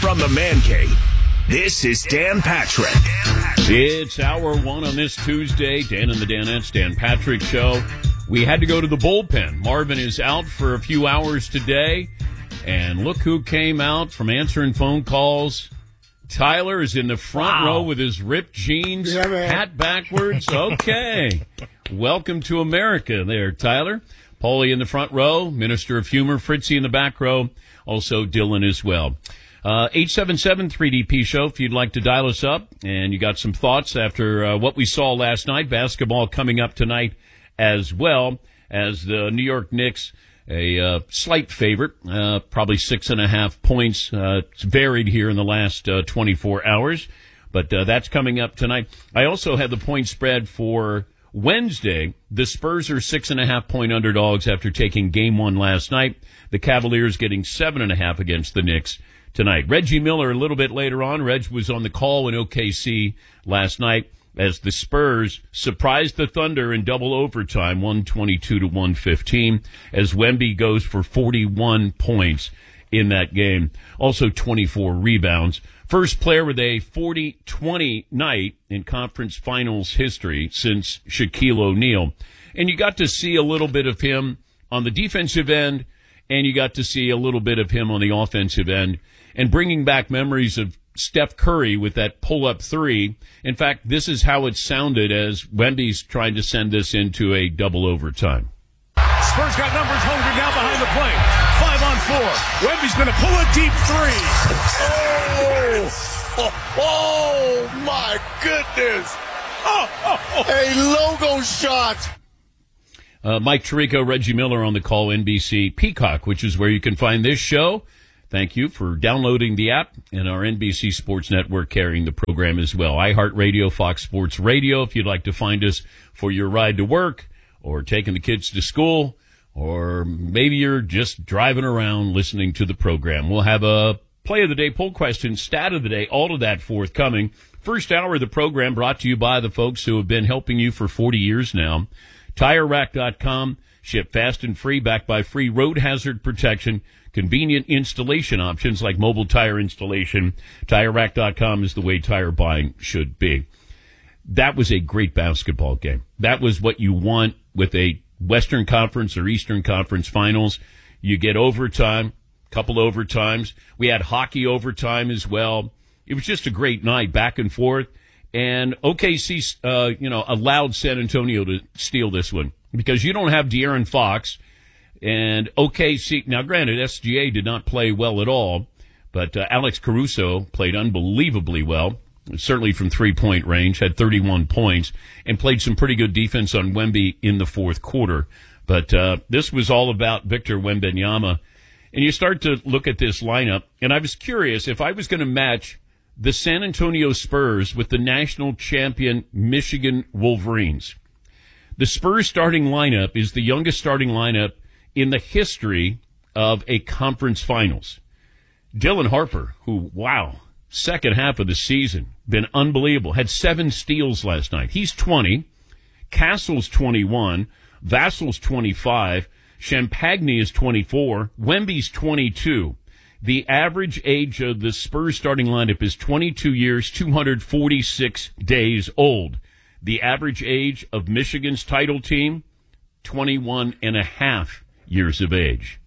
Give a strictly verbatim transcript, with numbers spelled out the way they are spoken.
From the Man Cave, this is Dan Patrick. It's hour one on this Tuesday. Dan and the Danettes, Dan Patrick Show. We had to go to the bullpen. Marvin is out for a few hours today. And look who came out from answering phone calls. Tyler is in the front wow. row with his ripped jeans, yeah, hat backwards. Okay. Welcome to America there, Tyler. Paulie in the front row, Minister of Humor, Fritzy in the back row, also Dylan as well. Uh, eight seven seven three D P Show if you'd like to dial us up, and you got some thoughts after uh, what we saw last night. Basketball coming up tonight as well as the New York Knicks, a uh, slight favorite, uh, probably six and a half points. Uh, it's varied here in the last uh, twenty-four hours, but uh, that's coming up tonight. I also have the point spread for Wednesday. The Spurs are six and a half point underdogs after taking game one last night. The Cavaliers getting seven and a half against the Knicks tonight. Reggie Miller a little bit later on. Reg was on the call in O K C last night as the Spurs surprised the Thunder in double overtime, one twenty-two to one fifteen, as Wemby goes for forty-one points in that game. Also twenty-four rebounds. First player with a forty twenty night in conference finals history since Shaquille O'Neal. And you got to see a little bit of him on the defensive end, and you got to see a little bit of him on the offensive end, and bringing back memories of Steph Curry with that pull-up three. In fact, this is how it sounded as Wemby's trying to send this into a double overtime. Spurs got numbers hungry now behind the plate. Five on four. Wemby's going to pull a deep three. Oh, oh, oh my goodness. Oh, oh, oh. A logo shot. Uh, Mike Tirico, Reggie Miller on the call, N B C Peacock, which is where you can find this show. Thank you for downloading the app, and our N B C Sports Network carrying the program as well. iHeartRadio, Fox Sports Radio, if you'd like to find us for your ride to work or taking the kids to school, or maybe you're just driving around listening to the program. We'll have a play of the day, poll question, stat of the day, all of that forthcoming. First hour of the program brought to you by the folks who have been helping you for forty years now. Tire Rack dot com, ship fast and free, backed by free road hazard protection, convenient installation options like mobile tire installation. Tire Rack dot com is the way tire buying should be. That was a great basketball game. That was what you want with a Western Conference or Eastern Conference finals. You get overtime, couple overtimes. We had hockey overtime as well. It was just a great night, back and forth. And O K C, uh, you know, allowed San Antonio to steal this one because you don't have De'Aaron Fox. And O K C, now granted, S G A did not play well at all, but uh, Alex Caruso played unbelievably well, certainly from three-point range, had thirty-one points, and played some pretty good defense on Wemby in the fourth quarter. But uh, this was all about Victor Wembanyama. And you start to look at this lineup, and I was curious if I was going to match the San Antonio Spurs with the national champion Michigan Wolverines. The Spurs starting lineup is the youngest starting lineup in the history of a conference finals. Dylan Harper, who, wow, second half of the season, been unbelievable, had seven steals last night. He's twenty. Castle's twenty-one. Vassal's twenty-five. Champagne is twenty-four. Wemby's twenty-two. The average age of the Spurs starting lineup is twenty-two years, two hundred forty-six days old. The average age of Michigan's title team, twenty-one and a half years of age.